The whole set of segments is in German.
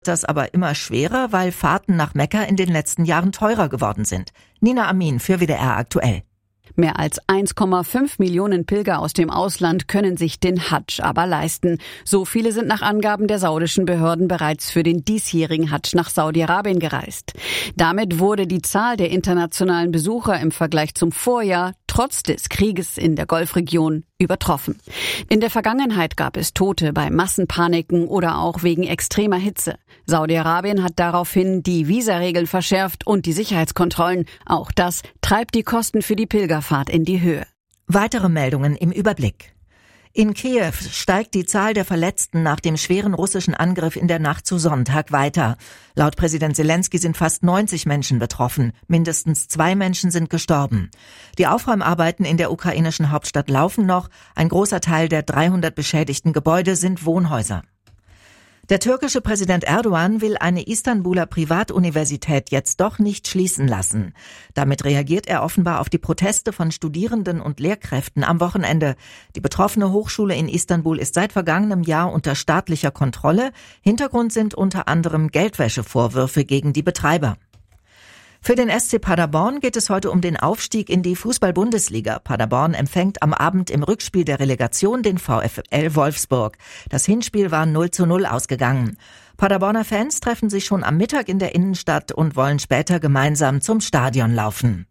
Das aber immer schwerer, weil Fahrten nach Mekka in den letzten Jahren teurer geworden sind. Nina Amin für WDR aktuell. Mehr als 1,5 Millionen Pilger aus dem Ausland können sich den Hadsch aber leisten. So viele sind nach Angaben der saudischen Behörden bereits für den diesjährigen Hadsch nach Saudi-Arabien gereist. Damit wurde die Zahl der internationalen Besucher im Vergleich zum Vorjahr trotz des Krieges in der Golfregion übertroffen. In der Vergangenheit gab es Tote bei Massenpaniken oder auch wegen extremer Hitze. Saudi-Arabien hat daraufhin die Visaregeln verschärft und die Sicherheitskontrollen. Auch das treibt die Kosten für die Pilgerfahrt in die Höhe. Weitere Meldungen im Überblick. In Kiew steigt die Zahl der Verletzten nach dem schweren russischen Angriff in der Nacht zu Sonntag weiter. Laut Präsident Selenskyj sind fast 90 Menschen betroffen. Mindestens 2 Menschen sind gestorben. Die Aufräumarbeiten in der ukrainischen Hauptstadt laufen noch. Ein großer Teil der 300 beschädigten Gebäude sind Wohnhäuser. Der türkische Präsident Erdogan will eine Istanbuler Privatuniversität jetzt doch nicht schließen lassen. Damit reagiert er offenbar auf die Proteste von Studierenden und Lehrkräften am Wochenende. Die betroffene Hochschule in Istanbul ist seit vergangenem Jahr unter staatlicher Kontrolle. Hintergrund sind unter anderem Geldwäschevorwürfe gegen die Betreiber. Für den SC Paderborn geht es heute um den Aufstieg in die Fußball-Bundesliga. Paderborn empfängt am Abend im Rückspiel der Relegation den VfL Wolfsburg. Das Hinspiel war 0:0 ausgegangen. Paderborner Fans treffen sich schon am Mittag in der Innenstadt und wollen später gemeinsam zum Stadion laufen.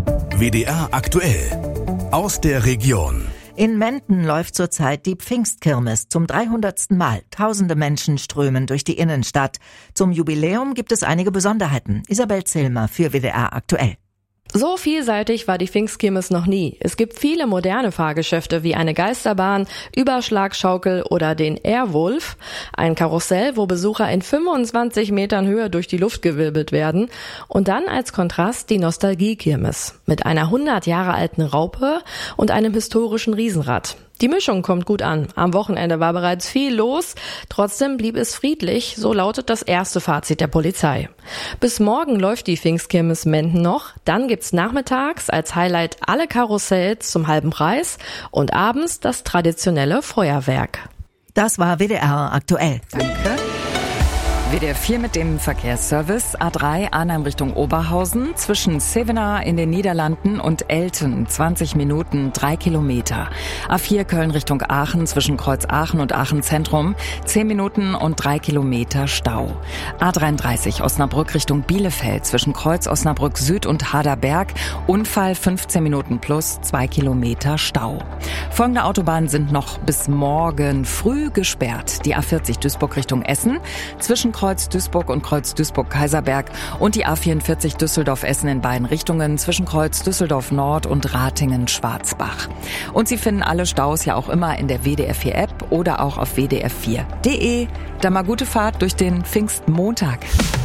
WDR aktuell aus der Region. In Menden läuft zurzeit die Pfingstkirmes zum 300. Mal. Tausende Menschen strömen durch die Innenstadt. Zum Jubiläum gibt es einige Besonderheiten. Isabel Zillmer für WDR aktuell. So vielseitig war die Pfingstkirmes noch nie. Es gibt viele moderne Fahrgeschäfte wie eine Geisterbahn, Überschlagschaukel oder den Airwolf, ein Karussell, wo Besucher in 25 Metern Höhe durch die Luft gewirbelt werden, und dann als Kontrast die Nostalgie-Kirmes mit einer 100 Jahre alten Raupe und einem historischen Riesenrad. Die Mischung kommt gut an. Am Wochenende war bereits viel los. Trotzdem blieb es friedlich, so lautet das erste Fazit der Polizei. Bis morgen läuft die Pfingstkirmes Menden noch. Dann gibt's nachmittags als Highlight alle Karussells zum halben Preis und abends das traditionelle Feuerwerk. Das war WDR aktuell. Danke. WDR 4 mit dem Verkehrsservice. A3 Arnhem Richtung Oberhausen. Zwischen Sevena in den Niederlanden und Elten 20 Minuten, 3 Kilometer. A4 Köln Richtung Aachen zwischen Kreuz Aachen und Aachen Zentrum 10 Minuten und 3 Kilometer Stau. A33 Osnabrück Richtung Bielefeld zwischen Kreuz Osnabrück Süd und Harderberg. Unfall 15 Minuten plus 2 Kilometer Stau. Folgende Autobahnen sind noch bis morgen früh gesperrt. Die A40 Duisburg Richtung Essen zwischen Kreuz Duisburg und Kreuz Duisburg-Kaiserberg und die A44 Düsseldorf-Essen in beiden Richtungen zwischen Kreuz Düsseldorf-Nord und Ratingen-Schwarzbach. Und Sie finden alle Staus ja auch immer in der WDR 4 App oder auch auf wdr4.de. Dann mal gute Fahrt durch den Pfingstmontag.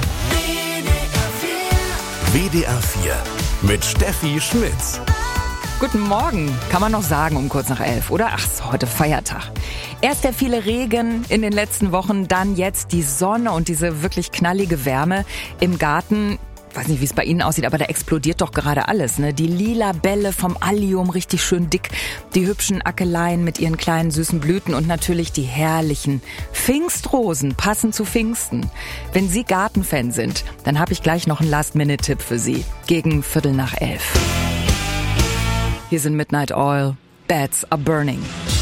WDR 4 mit Steffi Schmitz. Guten Morgen, kann man noch sagen um kurz nach 11, oder? Ach, ist heute Feiertag. Erst der viele Regen in den letzten Wochen, dann jetzt die Sonne und diese wirklich knallige Wärme im Garten. Ich weiß nicht, wie es bei Ihnen aussieht, aber da explodiert doch gerade alles, ne? Die lila Bälle vom Allium, richtig schön dick, die hübschen Ackeleien mit ihren kleinen süßen Blüten und natürlich die herrlichen Pfingstrosen, passend zu Pfingsten. Wenn Sie Gartenfan sind, dann habe ich gleich noch einen Last-Minute-Tipp für Sie. Gegen 11:15. Hier sind Midnight Oil, Bats are Burning.